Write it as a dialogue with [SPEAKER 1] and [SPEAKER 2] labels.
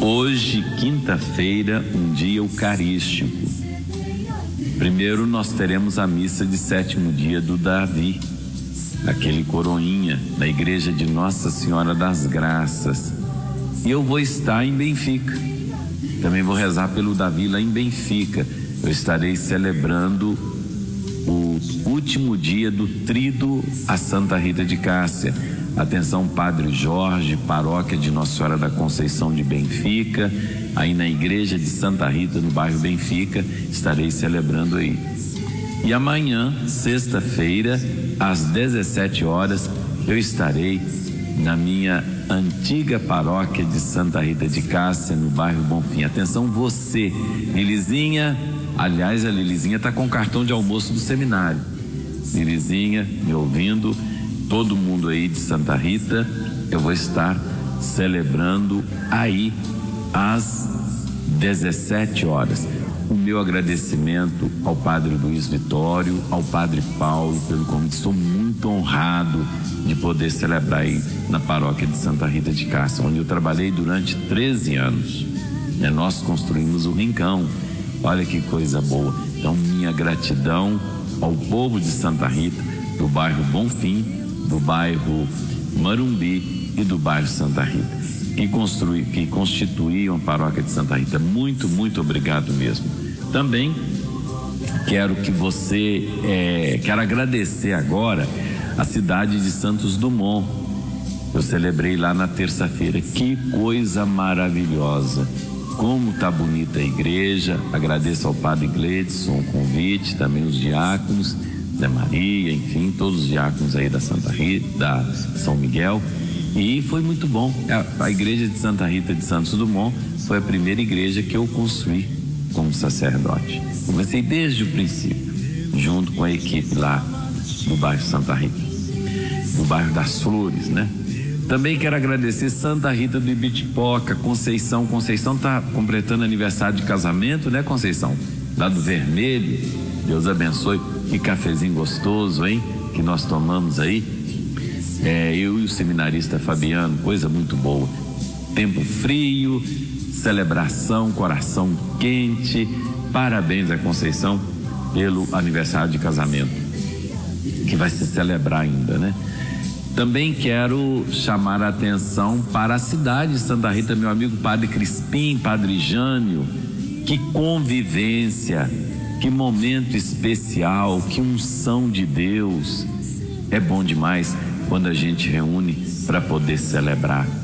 [SPEAKER 1] Hoje, quinta-feira, um dia eucarístico. Primeiro nós teremos a missa de 7º dia do Davi, aquele coroinha, na igreja de Nossa Senhora das Graças. E eu vou estar em Benfica. Também vou rezar pelo Davi lá em Benfica. Eu estarei celebrando o último dia do Tríduo a Santa Rita de Cássia. Atenção, Padre Jorge, paróquia de Nossa Senhora da Conceição de Benfica, aí na igreja de Santa Rita, no bairro Benfica, estarei celebrando aí. E amanhã, sexta-feira, às 17 horas, eu estarei na minha antiga paróquia de Santa Rita de Cássia, no bairro Bonfim. Atenção você, Lilizinha, aliás, a Lilizinha está com cartão de almoço do seminário. Lilizinha, me ouvindo, todo mundo aí de Santa Rita, eu vou estar celebrando aí às 17 horas. O meu agradecimento ao Padre Luiz Vitório, ao Padre Paulo pelo convite. Sou muito honrado de poder celebrar aí na paróquia de Santa Rita de Cássia, onde eu trabalhei durante 13 anos. Nós construímos o Rincão. Olha que coisa boa. Então, minha gratidão ao povo de Santa Rita, do bairro Bonfim, do bairro Marumbi e do bairro Santa Rita, que constituíam a paróquia de Santa Rita. Muito, muito obrigado mesmo. Também quero agradecer agora a cidade de Santos Dumont. Eu celebrei lá na terça-feira. Que coisa maravilhosa! Como tá bonita a igreja. Agradeço ao Padre Gledson o convite, também os diáconos, Zé Maria, enfim, todos os diáconos aí da Santa Rita, da São Miguel, e foi muito bom. A igreja de Santa Rita de Santos Dumont foi a primeira igreja que eu construí como sacerdote. Comecei desde o princípio, junto com a equipe lá do bairro Santa Rita, do bairro das Flores, né? Também quero agradecer Santa Rita do Ibitipoca, Conceição. Conceição tá completando aniversário de casamento, né, Conceição? Lá do Vermelho. Deus abençoe. Que cafezinho gostoso, hein? Que nós tomamos aí. Eu e o seminarista Fabiano, coisa muito boa. Tempo frio, celebração, coração quente. Parabéns a Conceição pelo aniversário de casamento, que vai se celebrar ainda, né? Também quero chamar a atenção para a cidade de Santa Rita, meu amigo Padre Crispim, Padre Jânio. Que convivência, que momento especial, que unção de Deus. É bom demais quando a gente reúne para poder celebrar.